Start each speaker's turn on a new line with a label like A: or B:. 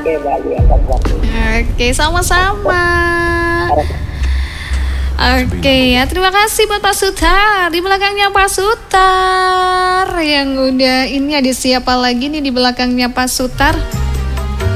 A: Oke, Mbak Lia,
B: Oke, sama-sama. Oke, ya terima kasih buat Pak Sutar. Di belakangnya Pak Sutar yang udah ini, ada siapa lagi nih di belakangnya Pak Sutar?